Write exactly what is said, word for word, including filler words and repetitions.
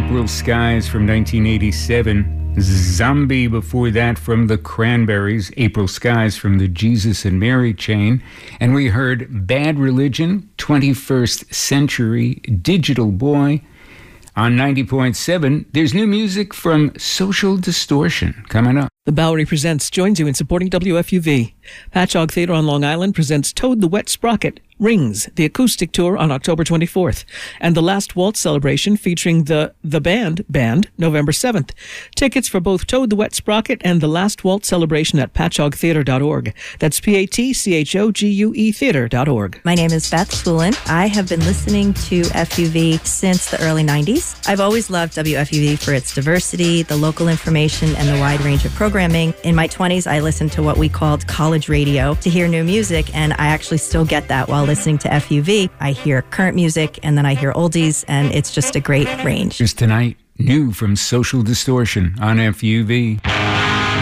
April Skies from nineteen eighty-seven. Zombie before that from the Cranberries. April Skies from the Jesus and Mary Chain. And we heard Bad Religion, twenty-first Century, Digital Boy. On ninety point seven, there's new music from Social Distortion coming up. The Bowery Presents joins you in supporting W F U V. Patchogue Theatre on Long Island presents Toad the Wet Sprocket, Rings, the acoustic tour on October twenty-fourth, and the Last Waltz celebration featuring the The Band Band November seventh. Tickets for both Toad the Wet Sprocket and the Last Waltz celebration at patchogue theatre dot org. That's P A T C H O G U E theatre dot org. My name is Beth Schoolin. I have been listening to F U V since the early nineties. I've always loved W F U V for its diversity, the local information, and the wide range of programming. In my twenties, I listened to what we called college radio to hear new music, and I actually still get that while listening to F U V. I hear current music, and then I hear oldies, and it's just a great range. Here's tonight, new from Social Distortion on F U V.